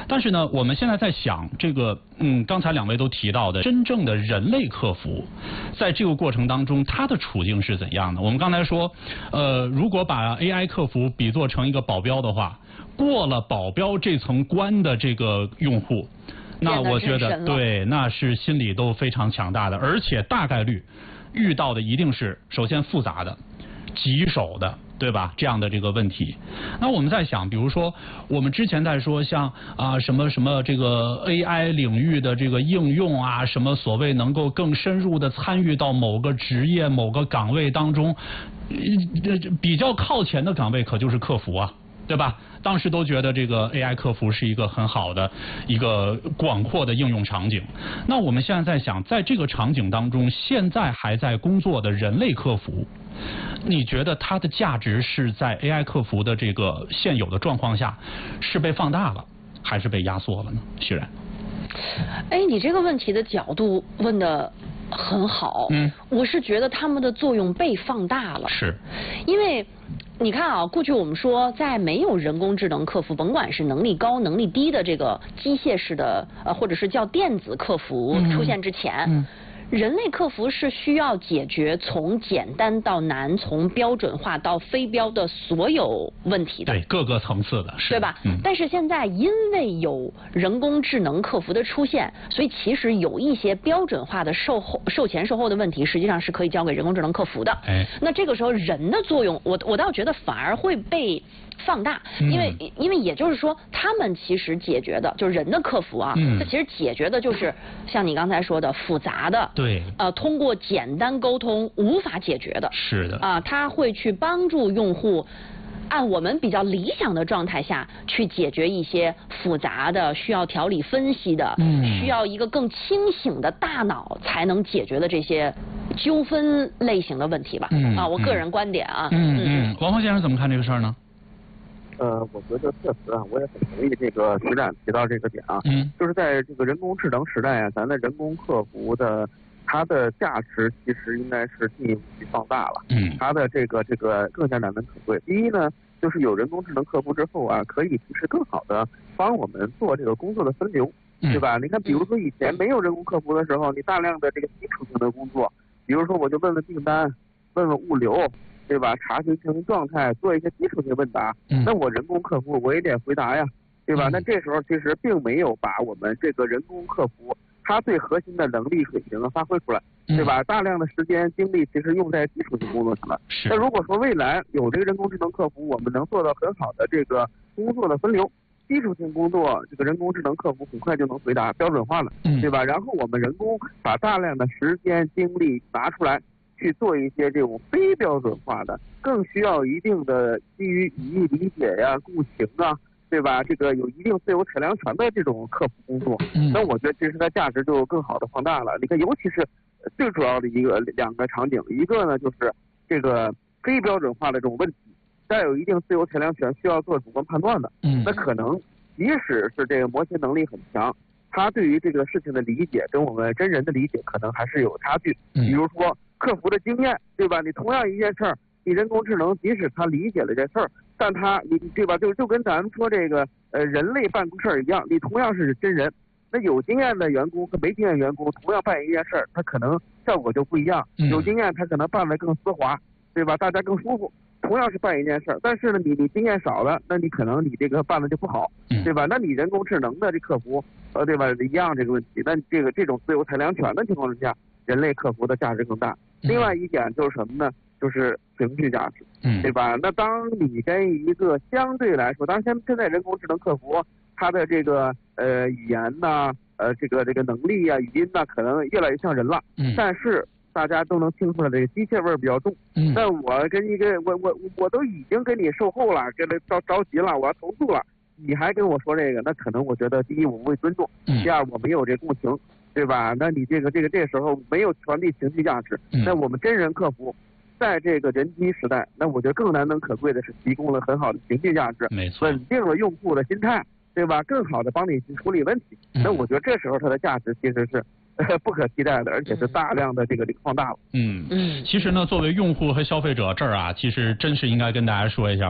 但是呢，我们现在在想这个，刚才两位都提到的，真正的人类客服，在这个过程当中，他的处境是怎样的？我们刚才说，如果把 AI 客服比作成一个保镖的话，过了保镖这层关的这个用户，那我觉得对，那是心理都非常强大的，而且大概率遇到的一定是首先复杂的、棘手的。对吧？这样的这个问题，那我们在想，比如说我们之前在说像什么这个 AI 领域的这个应用啊，什么所谓能够更深入的参与到某个职业、某个岗位当中，比较靠前的岗位可就是客服啊。对吧？当时都觉得这个 AI 客服是一个很好的一个广阔的应用场景。那我们现在在想，在这个场景当中，现在还在工作的人类客服，你觉得它的价值是在 AI 客服的这个现有的状况下是被放大了，还是被压缩了呢？徐然， 你这个问题的角度问的很好。我是觉得他们的作用被放大了。 是， 因为你看啊，过去我们说，在没有人工智能客服，甭管是能力高、能力低的这个机械式的或者是叫电子客服出现之前，人类客服是需要解决从简单到难、从标准化到非标的所有问题的， 对各个层次的， 对吧？但是现在因为有人工智能客服的出现，所以其实有一些标准化的售前售后的问题，实际上是可以交给人工智能客服的。那这个时候人的作用，我倒觉得反而会被放大，因为也就是说，他们其实解决的就是人的客服啊，它其实解决的就是像你刚才说的复杂的。 对， 通过简单沟通无法解决的， 是的， 他会去帮助用户按我们比较理想的状态下去解决一些复杂的、需要条理分析的、需要一个更清醒的大脑才能解决的这些纠纷类型的问题吧。我个人观点啊。 王峰先生怎么看这个事儿呢？ 我觉得确实啊，我也很同意这个徐展提到这个点啊。就是在这个人工智能时代啊，咱的人工客服的它的价值其实应该是进一步去放大了。它的这个更加难能可贵。第一呢，就是有人工智能客服之后啊，可以其实更好的帮我们做这个工作的分流，对吧？你看，比如说以前没有人工客服的时候，你大量的这个基础性的工作，比如说我就问问订单，问问物流。对吧？查询经营状态，做一些基础性问答。那我人工客服我也得回答呀，对吧？那这时候其实并没有把我们这个人工客服它最核心的能力水平发挥出来，对吧？大量的时间精力其实用在基础性工作上了。那如果说未来有这个人工智能客服，我们能做到很好的这个工作的分流，基础性工作这个人工智能客服很快就能回答，标准化了，对吧？然后我们人工把大量的时间精力拿出来。去做一些这种非标准化的，更需要一定的基于语义理解呀、共情啊，对吧？这个有一定自由裁量权的这种客服工作，那我觉得其实它价值就更好的放大了。你看，尤其是最主要的两个场景，一个呢就是这个非标准化的这种问题，带有一定自由裁量权，需要做主观判断的，那可能即使是这个模型能力很强，他对于这个事情的理解跟我们真人的理解可能还是有差距。比如说客服的经验，对吧？你同样一件事儿，你人工智能即使他理解了这事儿，但你对吧？就跟咱们说这个人类办公事儿一样，你同样是真人，那有经验的员工和没经验员工同样办一件事儿，他可能效果就不一样。有经验他可能办得更丝滑，对吧？大家更舒服。同样是办一件事儿，但是呢，你经验少了，那你可能你这个办的就不好，对吧？那你人工智能的这客服，对吧？一样这个问题，那这种自由裁量权的情况之下，人类客服的价值更大。另外一点就是什么呢？就是情绪价值，对吧？那当你跟一个相对来说，当然现在人工智能客服它的这个语言呐，这个能力啊，语音呐，可能越来越像人了，但是大家都能听出来这个机械味儿比较重。但我跟一个我都已经跟你售后了，跟他着急了，我要投诉了，你还跟我说这个，那可能我觉得第一我不会尊重，第二我没有这共情，对吧？那你这时候没有传递情绪价值，那我们真人客服在这个人机时代，那我觉得更难能可贵的是提供了很好的情绪价值， 没错， 稳定了用户的心态，对吧？更好的帮你去处理问题。那我觉得这时候它的价值其实是不可替代的，而且是大量的这个放大了。 其实呢，作为用户和消费者这儿啊，其实真是应该跟大家说一下。